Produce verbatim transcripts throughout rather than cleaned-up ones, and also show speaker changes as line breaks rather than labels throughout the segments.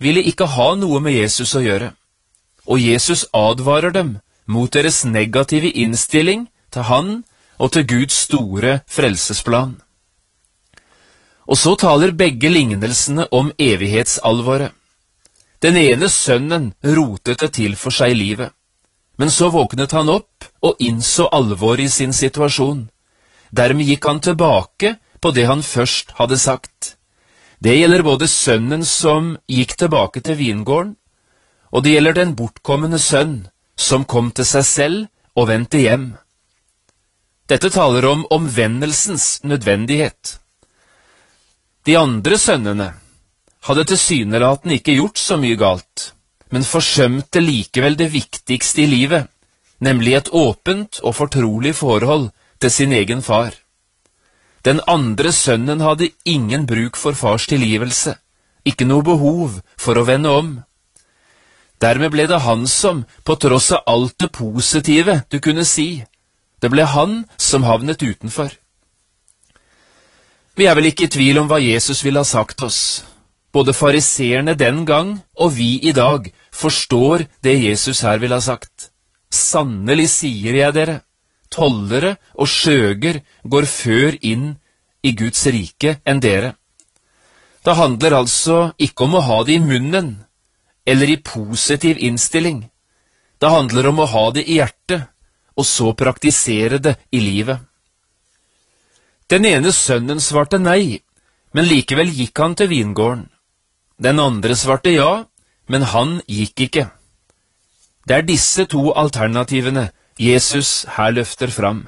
ville ikke ha noe med Jesus å gjøre, og Jesus advarer dem mot deres negative innstilling til han og til Guds store frelsesplan. Og så taler begge lignelsene om evighetsalvoret. Den ene sønnen rotet det til for seg i livet, men så våknet han opp og innså alvoret i sin situasjon. Dermed gikk han tilbake på det han først hadde sagt. Det gjelder både sønnen som gikk tilbake til vingården, og det gjelder den bortkommende sønn som kom til seg selv og vendte hjem. Dette taler om omvendelsens nødvendighet. De andre sønnene hadde tilsynelatende ikke gjort så mye galt, men forsømte likevel det viktigste i livet, nemlig et åpent og fortrolig forhold til sin egen far. Den andre sønnen hadde ingen bruk for fars tilgivelse, ikke noe behov for å vende om. Dermed ble det han som, på tross av alt det positive du kunne si, det ble han som havnet utenfor. Vi er vel ikke i tvil om hva Jesus ville ha sagt oss. Både fariseerne den gang og vi i dag forstår det Jesus her ville ha sagt. Sannelig sier jeg dere, tollere og skjøger går før inn i Guds rike enn dere. Det handler altså ikke om å ha det i munnen, eller i positiv innstilling. Det handler om å ha det i hjertet, og så praktisere det i livet. Den ene sønnen svarte nei, men likevel gikk han til vingården. Den andre svarte ja, men han gikk ikke. Det er disse to alternativene Jesus her løfter fram.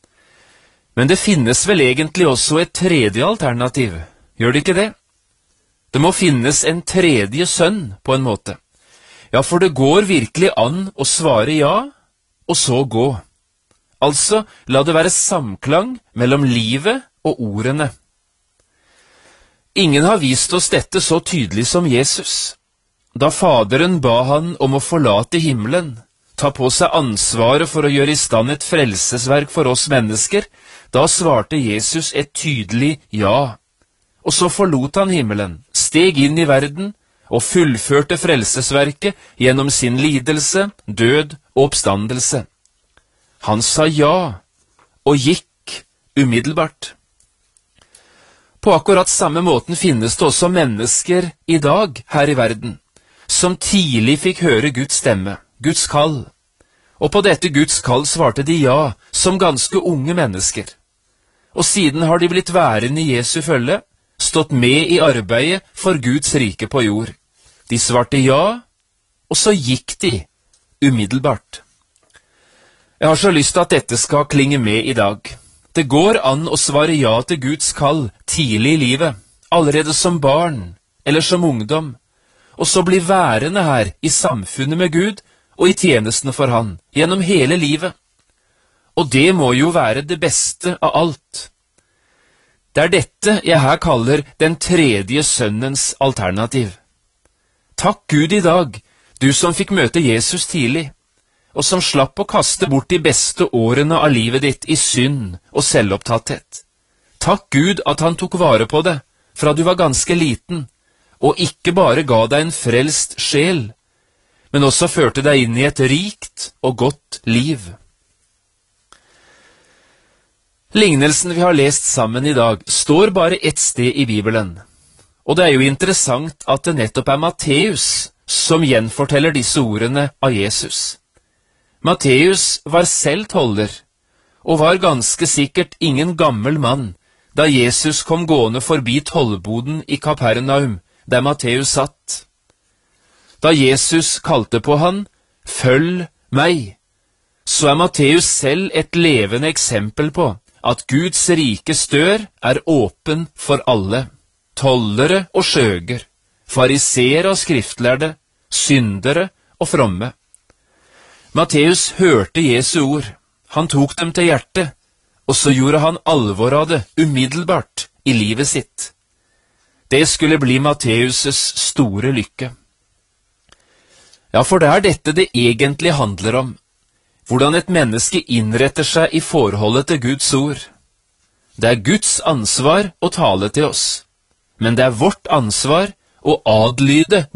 Men det finnes vel egentlig også et tredje alternativ, gjør det ikke det? Det må finnes en tredje sønn på en måte. Ja, for det går virkelig an å svare ja, og så gå. Altså, la det være samklang mellom livet og ordene. Ingen har vist oss dette så tydelig som Jesus. Da Faderen ba han om å forlate himmelen, ta på seg ansvaret for å gjøre i stand et frelsesverk for oss mennesker, da svarte Jesus et tydelig ja. Og så forlot han himmelen, steg inn i verden og fullførte frelsesverket gjennom sin lidelse, død og oppstandelse. Han sa ja, og gikk umiddelbart. På akkurat samme måten finnes det også mennesker i dag her i verden, som tidlig fikk høre Guds stemme, Guds kall. Og på dette Guds kall svarte de ja, som ganske unge mennesker. Og siden har de blitt værende i Jesu følge, stått med i arbeidet for Guds rike på jord. De svarte ja, og så gikk de umiddelbart. Jeg har så lyst til at dette skal klinge med i dag. Det går an å svare ja til Guds kall tidlig i livet, allerede som barn eller som ungdom, og så bli værende her i samfunnet med Gud og i tjenestene for Han, gjennom hele livet. Og det må jo være det beste av alt. Det er dette jeg her kaller den tredje sønnens alternativ. Takk Gud i dag, du som fikk møte Jesus tidlig, og som slapp å kaste bort de beste årene av livet ditt i synd og selvopptatthet. Takk Gud at han tok vare på deg fra du var ganske liten, og ikke bare ga deg en frelst sjel, men også førte deg inn i et rikt og godt liv. Lignelsen vi har lest sammen i dag står bare ett sted i Bibelen, og det er jo interessant at det nettopp er Matteus som gjenforteller disse ordene av Jesus. Matteus var selv toller, og var ganske sikkert ingen gammel mann da Jesus kom gående forbi tollboden i Kapernaum, der Matteus satt. Da Jesus kalte på han, «Følg meg», så er Matteus selv et levende eksempel på at Guds rikes dør er åpen for alle, tollere og skjøger, fariseere og skriftlærde, syndere og fromme. Matteus hørte Jesu ord, han tok dem til hjertet, og så gjorde han alvor av det umiddelbart i livet sitt. Det skulle bli Matteus' store lykke. Ja, for det er dette det egentlig handler om, hvordan et menneske innretter seg i forholdet til Guds ord. Det er Guds ansvar å tale til oss, men det er vårt ansvar å adlyde